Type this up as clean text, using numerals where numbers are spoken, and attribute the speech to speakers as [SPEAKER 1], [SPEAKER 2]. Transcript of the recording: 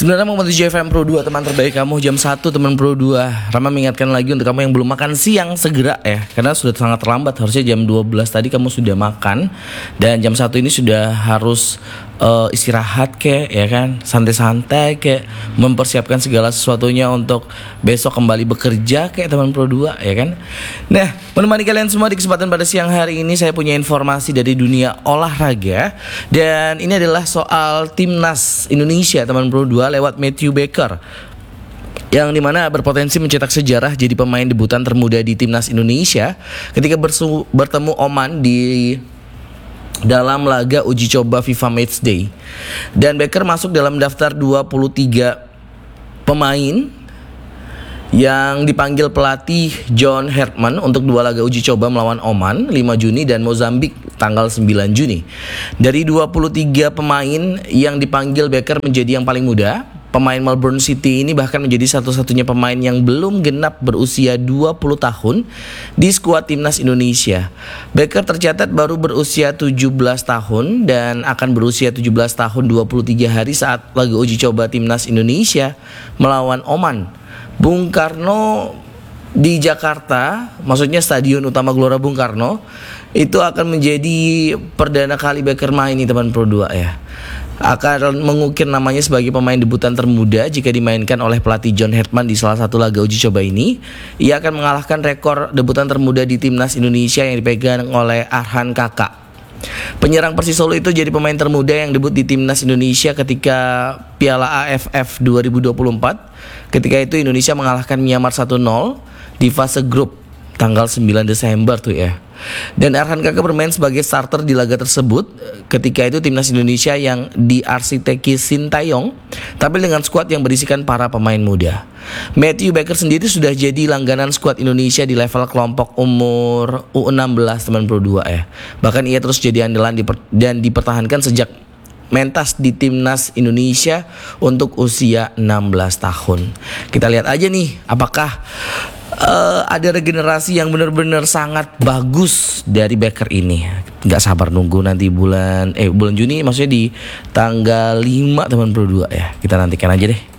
[SPEAKER 1] Sebenarnya mau menuju FM Pro 2, teman terbaik kamu jam 1 teman Pro 2. Rama mengingatkan lagi untuk kamu yang belum makan siang segera ya, karena sudah sangat terlambat. Harusnya jam 12 tadi kamu sudah makan, dan jam 1 ini sudah harus istirahat kek ya kan, santai-santai kek, mempersiapkan segala sesuatunya untuk besok kembali bekerja kayak teman Pro 2 ya kan. Nah, menemani kalian semua di kesempatan pada siang hari ini, saya punya informasi dari dunia olahraga, dan ini adalah soal timnas Indonesia teman Pro 2 lewat Matthew Baker, yang dimana berpotensi mencetak sejarah jadi pemain debutan termuda di timnas Indonesia ketika bertemu Oman di dalam laga uji coba FIFA Matchday. Dan Baker masuk dalam daftar 23 pemain yang dipanggil pelatih John Herman untuk 2 laga uji coba melawan Oman 5 Juni dan Mozambik tanggal 9 Juni. Dari 23 pemain yang dipanggil, Baker menjadi yang paling muda. Pemain Melbourne City ini bahkan menjadi satu-satunya pemain yang belum genap berusia 20 tahun di skuad timnas Indonesia. Baker tercatat baru berusia 17 tahun dan akan berusia 17 tahun 23 hari saat laga uji coba timnas Indonesia melawan Oman. Bung Karno di Jakarta, maksudnya Stadion Utama Gelora Bung Karno, itu akan menjadi perdana kali Baker main nih teman Pro 2 ya. Akan mengukir namanya sebagai pemain debutan termuda jika dimainkan oleh pelatih John Herman di salah satu laga uji coba ini. Ia akan mengalahkan rekor debutan termuda di timnas Indonesia yang dipegang oleh Arhan Kakak. Penyerang Persis Solo itu jadi pemain termuda yang debut di timnas Indonesia ketika Piala AFF 2024. Ketika itu Indonesia mengalahkan Myanmar 1-0 di fase grup tanggal 9 Desember tuh ya. Dan Arhan Kakak bermain sebagai starter di laga tersebut. Ketika itu timnas Indonesia yang diarsiteki Sintayong tampil dengan skuad yang berisikan para pemain muda. Matthew Baker sendiri sudah jadi langganan skuad Indonesia di level kelompok umur U16 teman Pro 2 ya. Bahkan ia terus jadi andalan dan dipertahankan sejak mentas di timnas Indonesia untuk usia 16 tahun. Kita lihat aja nih apakah ada regenerasi yang benar-benar sangat bagus dari Baker ini. Gak sabar nunggu nanti bulan Juni, maksudnya di tanggal 5 teman Pro 2 ya. Kita nantikan aja deh.